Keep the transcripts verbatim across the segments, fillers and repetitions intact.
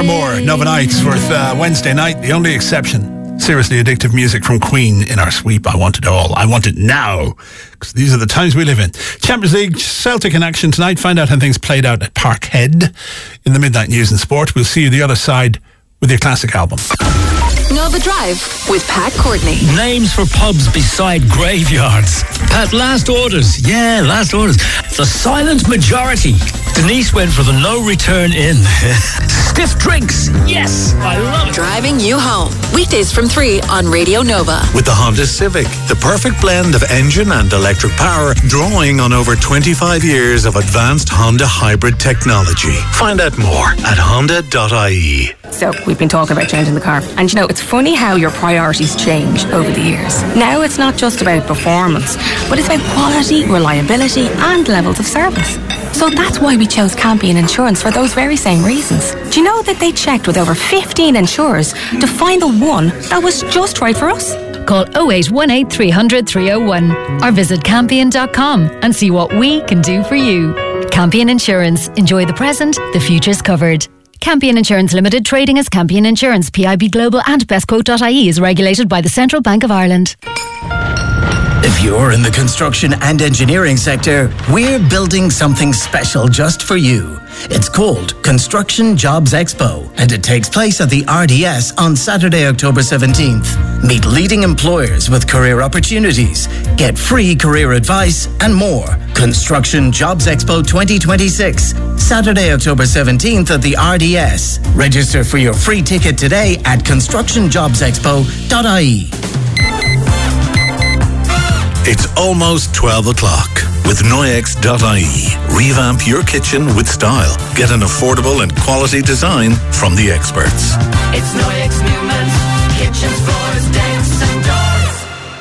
Paramore, Nova Nights, worth uh, Wednesday night, the only exception. Seriously addictive music from Queen in our sweep. I want it all. I want it now. Because these are the times we live in. Champions League, Celtic in action tonight. Find out how things played out at Parkhead in the Midnight News and Sport. We'll see you the other side with your classic album. Nova Drive with Pat Courtney. Names for pubs beside graveyards. Pat, last orders. Yeah, last orders. The silent majority. Denise went for the no return in. Stiff drinks. Yes, I love it. Driving you home. Weekdays from three on Radio Nova. With the Honda Civic, the perfect blend of engine and electric power, drawing on over twenty-five years of advanced Honda hybrid technology. Find out more at honda dot I E. So we've been talking about changing the car, and you know, it's funny how your priorities change over the years. Now it's not just about performance, but it's about quality, reliability and levels of service. So that's why we chose Campion Insurance for those very same reasons. Do you know that they checked with over fifteen insurers to find the one that was just right for us? Call oh eight one eight, three hundred, three oh one or visit campion dot com and see what we can do for you. Campion Insurance. Enjoy the present, the future's covered. Campion Insurance Limited, trading as Campion Insurance, P I B Global and bestquote dot I E is regulated by the Central Bank of Ireland. If you're in the construction and engineering sector, we're building something special just for you. It's called Construction Jobs Expo, and it takes place at the R D S on Saturday, October seventeenth. Meet leading employers with career opportunities, get free career advice, and more. Construction Jobs Expo twenty twenty-six, Saturday, October seventeenth at the R D S. Register for your free ticket today at construction jobs expo dot I E. It's almost twelve o'clock. With Noyex dot I E, revamp your kitchen with style. Get an affordable and quality design from the experts. It's Noyex Newman's kitchens, floors, decks and doors.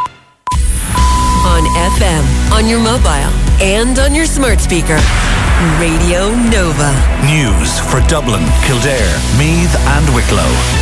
On F M, on your mobile and on your smart speaker. Radio Nova. News for Dublin, Kildare, Meath and Wicklow.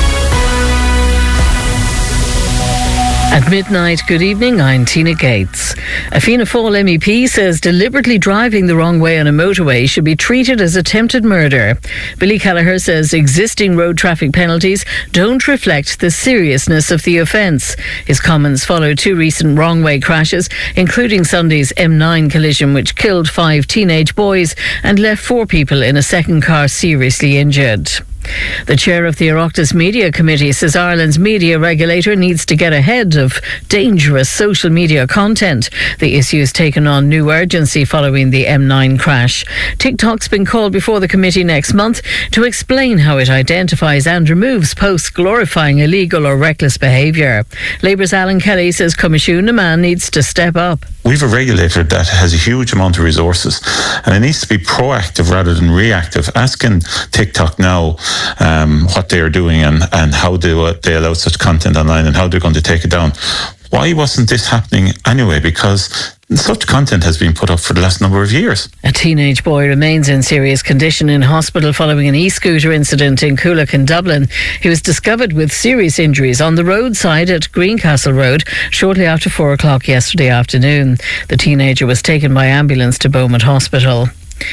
At midnight, good evening, I'm Tina Gates. A Fianna Fáil M E P says deliberately driving the wrong way on a motorway should be treated as attempted murder. Billy Kelleher says existing road traffic penalties don't reflect the seriousness of the offence. His comments follow two recent wrong-way crashes, including Sunday's M nine collision which killed five teenage boys and left four people in a second car seriously injured. The chair of the Oireachtas Media Committee says Ireland's media regulator needs to get ahead of dangerous social media content. The issue has taken on new urgency following the M nine crash. TikTok's been called before the committee next month to explain how it identifies and removes posts glorifying illegal or reckless behaviour. Labour's Alan Kelly says Comisiún Man needs to step up. We've a regulator that has a huge amount of resources and it needs to be proactive rather than reactive, asking TikTok now um, what they're doing and, and how they, uh, they allow such content online and how they're going to take it down. Why wasn't this happening anyway? Because such content has been put up for the last number of years. A teenage boy remains in serious condition in hospital following an e-scooter incident in Coolock in Dublin. He was discovered with serious injuries on the roadside at Greencastle Road shortly after four o'clock yesterday afternoon. The teenager was taken by ambulance to Beaumont Hospital.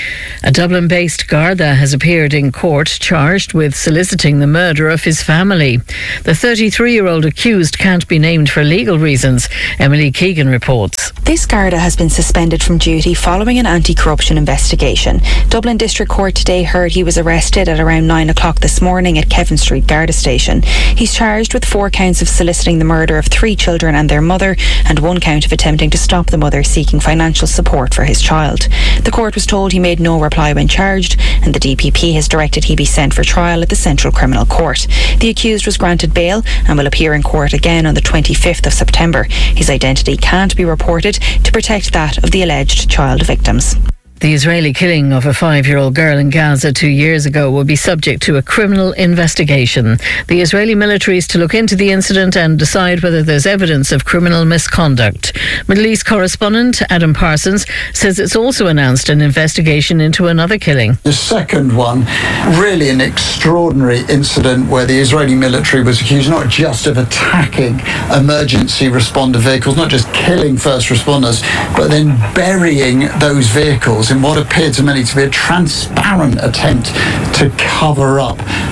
A Dublin-based Garda has appeared in court charged with soliciting the murder of his family. The thirty-three-year-old accused can't be named for legal reasons. Emily Keegan reports. This Garda has been suspended from duty following an anti-corruption investigation. Dublin District Court today heard he was arrested at around nine o'clock this morning at Kevin Street Garda Station. He's charged with four counts of soliciting the murder of three children and their mother and one count of attempting to stop the mother seeking financial support for his child. The court was told he made no reply when charged, and the D P P has directed he be sent for trial at the Central Criminal Court. The accused was granted bail and will appear in court again on the twenty-fifth of September. His identity can't be reported to protect that of the alleged child victims. The Israeli killing of a five-year-old girl in Gaza two years ago will be subject to a criminal investigation. The Israeli military is to look into the incident and decide whether there's evidence of criminal misconduct. Middle East correspondent Adam Parsons says it's also announced an investigation into another killing. The second one, really an extraordinary incident where the Israeli military was accused not just of attacking emergency responder vehicles, not just killing first responders, but then burying those vehicles in what appeared to many to be a transparent attempt to cover up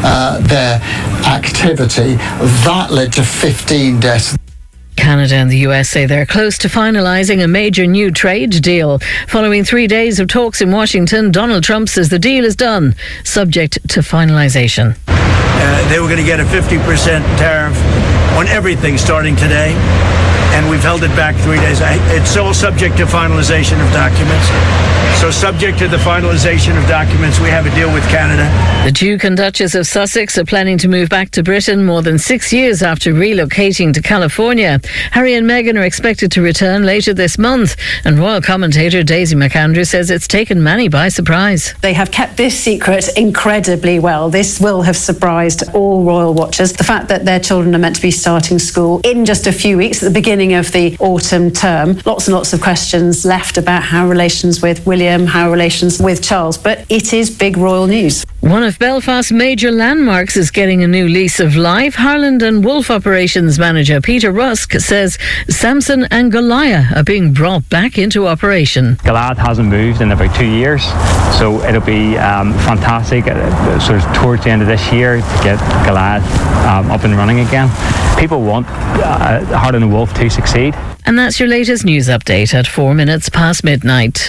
uh, their activity. That led to fifteen deaths. Canada and the U S say they're close to finalising a major new trade deal. Following three days of talks in Washington, Donald Trump says the deal is done, subject to finalisation. Uh, they were going to get a fifty percent tariff on everything starting today, and we've held it back three days. I, it's all subject to finalisation of documents. So subject to the finalisation of documents, we have a deal with Canada. The Duke and Duchess of Sussex are planning to move back to Britain more than six years after relocating to California. Harry and Meghan are expected to return later this month, and royal commentator Daisy McAndrew says it's taken many by surprise. They have kept this secret incredibly well. This will have surprised all royal watchers. The fact that their children are meant to be starting school in just a few weeks at the beginning of the autumn term. Lots and lots of questions left about how relations with William, how relations with Charles, but it is big royal news. One of Belfast's major landmarks is getting a new lease of life. Harland and Wolff operations manager Peter Rusk says Samson and Goliath are being brought back into operation. Goliath hasn't moved in about two years, so it'll be um, fantastic uh, sort of towards the end of this year to get Goliath um, up and running again. People want uh, Harland and Wolff to succeed. And that's your latest news update at four minutes past midnight.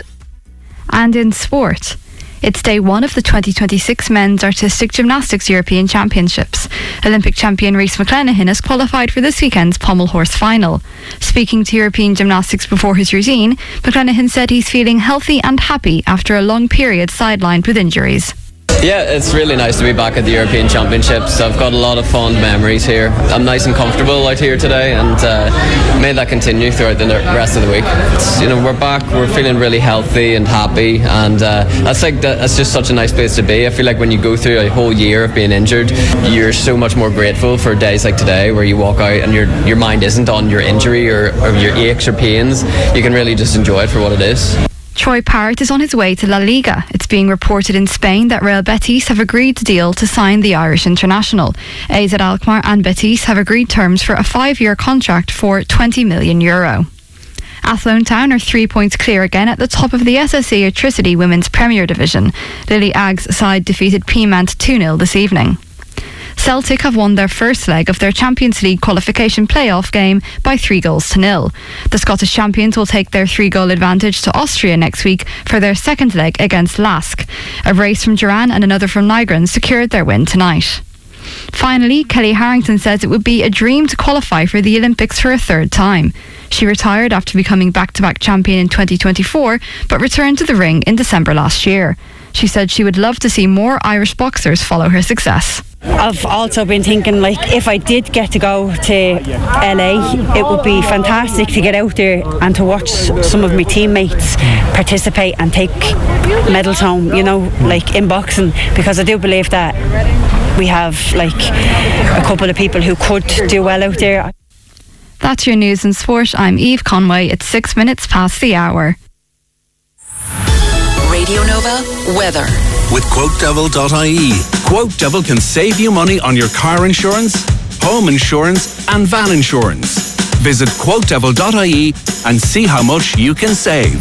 And in sport, it's day one of the twenty twenty-six Men's Artistic Gymnastics European Championships. Olympic champion Rhys McClenaghan has qualified for this weekend's pommel horse final. Speaking to European Gymnastics before his routine, McClenaghan said he's feeling healthy and happy after a long period sidelined with injuries. Yeah, it's really nice to be back at the European Championships. I've got a lot of fond memories here. I'm nice and comfortable out here today, and uh, may that continue throughout the rest of the week. It's, you know, we're back, we're feeling really healthy and happy, and uh, that's like that, that's just such a nice place to be. I feel like when you go through a whole year of being injured, you're so much more grateful for days like today, where you walk out and your your mind isn't on your injury or, or your aches or pains. You can really just enjoy it for what it is. Troy Parrott is on his way to La Liga. It's being reported in Spain that Real Betis have agreed to deal to sign the Irish international. A Z Alkmaar and Betis have agreed terms for a five-year contract for twenty million euro. Athlone Town are three points clear again at the top of the S S E Atricity Women's Premier Division. Lily Agg's side defeated Peamount two nil this evening. Celtic have won their first leg of their Champions League qualification playoff game by three goals to nil. The Scottish champions will take their three-goal advantage to Austria next week for their second leg against Lask. A brace from Duran and another from Nygren secured their win tonight. Finally, Kelly Harrington says it would be a dream to qualify for the Olympics for a third time. She retired after becoming back-to-back champion in twenty twenty-four, but returned to the ring in December last year. She said she would love to see more Irish boxers follow her success. I've also been thinking, like, if I did get to go to L A, it would be fantastic to get out there and to watch some of my teammates participate and take medals home, you know, like in boxing, because I do believe that we have, like, a couple of people who could do well out there. That's your news and sport. I'm Eve Conway. It's six minutes past the hour. Radio Nova weather. With quote devil dot I E. QuoteDevil can save you money on your car insurance, home insurance and van insurance. Visit quote devil dot I E and see how much you can save.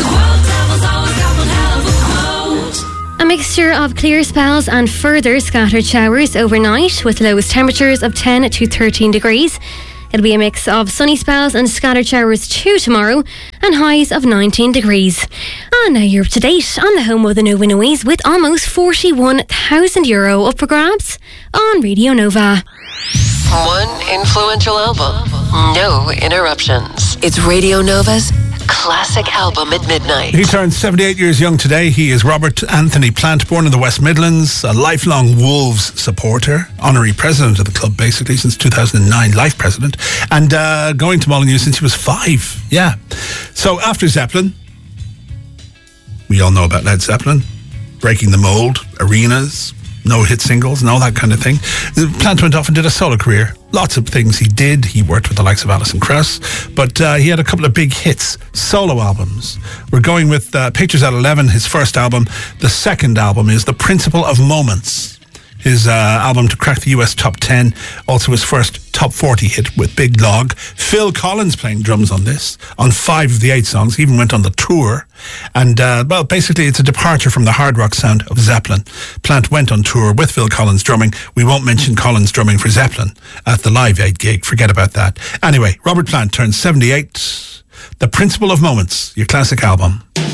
A mixture of clear spells and further scattered showers overnight, with lowest temperatures of ten to thirteen degrees. It'll be a mix of sunny spells and scattered showers too tomorrow, and highs of nineteen degrees. And now you're up to date on the home of the Nova Noise, with almost forty-one thousand euro up for grabs on Radio Nova. One influential album, no interruptions. It's Radio Nova's classic album at midnight. He turned seventy-eight years young today. He is Robert Anthony Plant, born in the West Midlands, a lifelong Wolves supporter, honorary president of the club basically since two thousand nine, life president, and uh, going to Molineux since he was five. Yeah. So after Zeppelin, we all know about Led Zeppelin, breaking the mold, arenas, no hit singles and all that kind of thing. Plant went off and did a solo career. Lots of things he did. He worked with the likes of Alison Krauss, but uh, he had a couple of big hits, solo albums. We're going with uh, Pictures at eleven, his first album. The second album is The Principle of Moments, his uh, album to crack the U S top ten, also his first top forty hit with Big Log. Phil Collins playing drums on this, on five of the eight songs, even went on the tour. And, uh, well, basically it's a departure from the hard rock sound of Zeppelin. Plant went on tour with Phil Collins drumming. We won't mention Collins drumming for Zeppelin at the Live Aid gig. Forget about that. Anyway, Robert Plant turned seventy-eight. The Principle of Moments, your classic album.